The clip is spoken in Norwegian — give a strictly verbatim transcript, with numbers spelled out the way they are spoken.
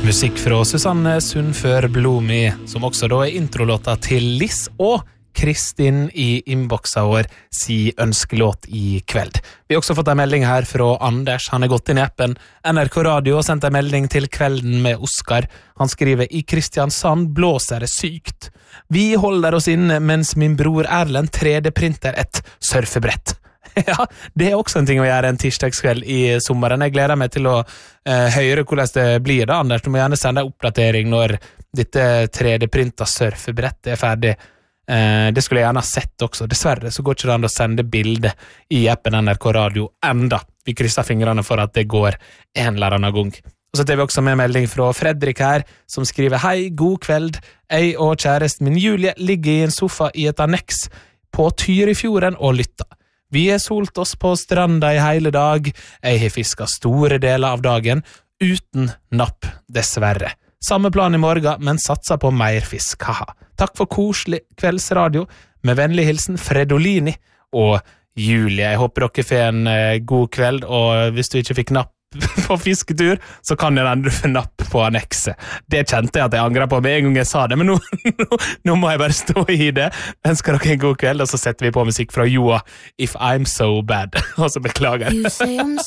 Musikk fra Susanne Sundfør Blomi, som også da er introlåta til Liss og Kristin i innboksa vår si ønskelåt i kveld. Vi har også fått en melding her fra Anders. Han er gått inn i appen N R K Radio og sendt en melding til Kvelden med Oskar. Han skriver i Kristiansand blåser det sykt. Vi holder oss inne mens min bror Erlend tre D-printer et surfebrett. Ja, det er også en ting å gjøre en tirsdagskveld i sommeren. Jeg gleder meg til å eh, høre hvordan det blir da, Anders. Du må gjerne sende en oppdatering når dette tre D-printa surfebrettet er ferdig. Eh, det skulle jeg gjerne ha sett også. Dessverre så går ikke det an å sende bilde i appen N R K Radio enda. Vi krysser fingrene for at det går en eller annen gang. Og så tar vi også med melding fra Fredrik her, som skriver Hei, god kveld. Jeg og kjæresten min Julie ligger i en sofa i et anneks på Tyrifjorden og lytter. Vi har solt oss på stranda i hele dag. Jeg har fisket store deler av dagen, uten napp, dessverre. Samme plan i morgen, men satser på mer fisk. Haha. Takk for koselig kveldsradio. Med vennlig hilsen Fredolini og Julie. Jeg håper dere får en uh, god kveld, og hvis du ikke fikk napp på fisketur, så kan jeg endre for napp på annekset. Det kjente jeg at jeg angret på med en gang jeg sa det, men nå, nå, nå må jeg bare stå i det. Ønsker dere en god kveld, og så setter vi på musikk fra Joa, If I'm So Bad. Og så beklager jeg.